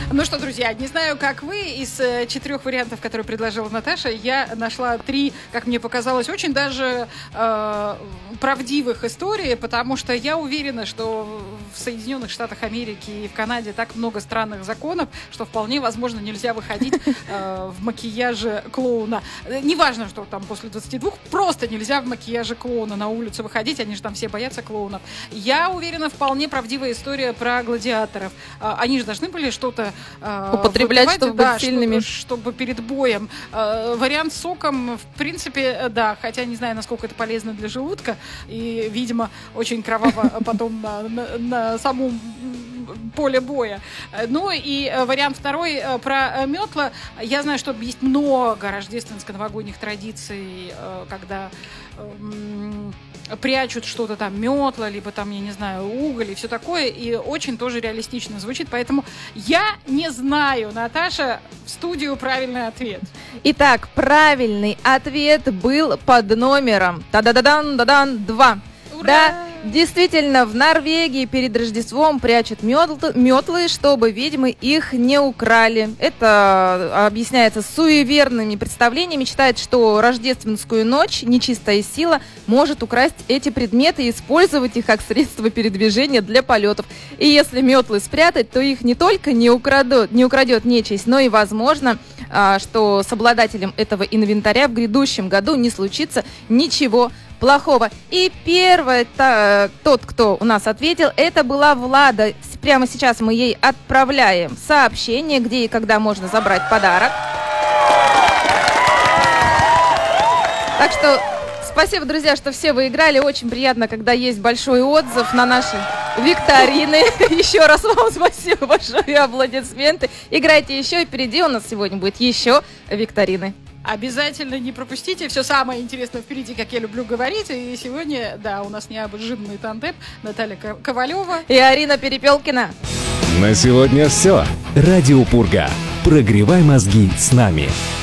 Ну что, друзья, не знаю, как вы, из 4 вариантов, которые предложила Наташа, я нашла 3, как мне показалось, очень даже правдивых историй, потому что я уверена, что в Соединенных Штатах Америки и в Канаде так много странных законов, что вполне возможно нельзя выходить в макияже клоуна. Неважно, что там после 22, просто нельзя в макияже клоуна на улицу выходить, они же там все боятся клоунов. Я уверена, вполне правдивая история про гладиаторов. Они же должны были что-то употреблять, чтобы быть сильными. Чтобы перед боем. Вариант с соком, в принципе, да, хотя не знаю, насколько это полезно для желудка, и, видимо, очень кроваво потом на самом поле боя. Ну и вариант второй про метла. Я знаю, что есть много рождественско-новогодних традиций, когда прячут что-то там, метла, либо там, я не знаю, уголь и все такое, и очень тоже реалистично звучит, поэтому я не знаю, Наташа, в студию правильный ответ. Итак, правильный ответ был под номером 2. Ура! Да, действительно, в Норвегии перед Рождеством прячут метлы, чтобы ведьмы их не украли. Это объясняется суеверными представлениями. Считают, что рождественскую ночь нечистая сила может украсть эти предметы и использовать их как средство передвижения для полетов. И если метлы спрятать, то их не только не украдет нечисть, но и возможно, что с обладателем этого инвентаря в грядущем году не случится ничего плохого. И первый, тот, кто у нас ответил, это была Влада. Прямо сейчас мы ей отправляем сообщение, где и когда можно забрать подарок. Так что спасибо, друзья, что все вы играли. Очень приятно, когда есть большой отзыв на наши викторины. Еще раз вам спасибо большое, аплодисменты. Играйте еще, и впереди у нас сегодня будет еще викторины. Обязательно не пропустите. Все самое интересное впереди, как я люблю говорить. И сегодня, да, у нас неожиданный тандем. Наталья Ковалева и Арина Перепелкина. На сегодня все. Радио Пурга. Прогревай мозги с нами.